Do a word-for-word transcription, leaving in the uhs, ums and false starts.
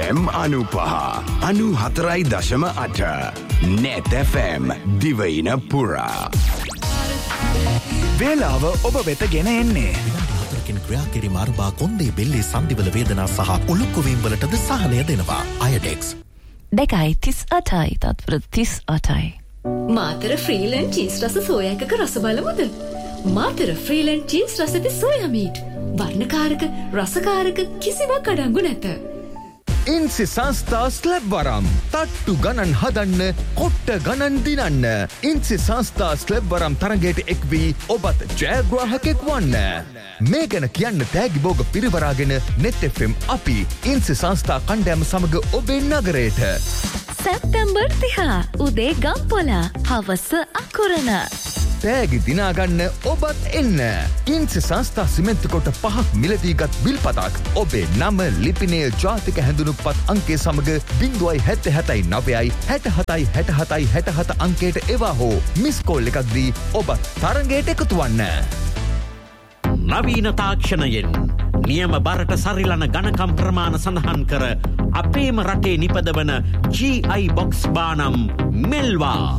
එම් අනුපහ අනු හතරයි දශම අට net F M දිවයින පුරා වේලාව ඔබ වෙත ගෙන එන්නේ හතරකින් ක්‍රියා කිරීම අරබා කොන්දේ බෙල්ලේ සංදිවල වේදනා සහ උළුක්කුවීම් වලටද සහනය දෙනවා අයඩෙක්ස් දෙකයි තිස් අටයි තත්පර තිස් අටයි මාතර ෆ්‍රීලන්ඩ් චීස් රස සෝයා එකක රස බලමුද? මාතර ෆ්‍රීලන්ඩ් චීස් රස ඇති සෝයා මීට්. වර්ණකාරක, රසකාරක කිසිවක් අඩංගු නැත. ඉන්සි සංස්ථා ස්ලැබ් වරම් තට්ටු ගණන් හදන්න කොට්ට ගණන් දිනන්න ඉන්සි සංස්ථා ස්ලැබ් වරම් තරගයට එක් වී ඔබත් ජයග්‍රාහකෙක් වන්න මේ ගැන කියන්න තෑගි බෝග පිරිවරාගෙන net F M අපි ඉන්සි සංස්ථා කණ්ඩෑම සමග ඔබේ නගරයට සැප්තැම්බර් තිහා උදේ ගම්පොලා හවස අකුරණ තෑගි දිනාගන්න ඔබත් එන්න ඉන්සි සංස්ථා සිමෙන්ති කොට පහක් මිලදීගත් බිල්පතක් ඔබේ නම ලිපිනය ජාතික හැඳුනුපත් අංකේ සමග බිංදුවයි හැත්ත හැතයි නවයයි හැට හතයි හැට හතයි හැට හත අංකයට එවා හෝ මිස්කෝල් එකක් දී ඔබත් තරගයට එකතු වන්න නවීන තාක්ෂණයෙන් නියම බරට සරිලන ගණකම් ප්‍රමාණ සඳහන් කර අපේම රටේ නිපදවන G I box බානම් මෙල්වා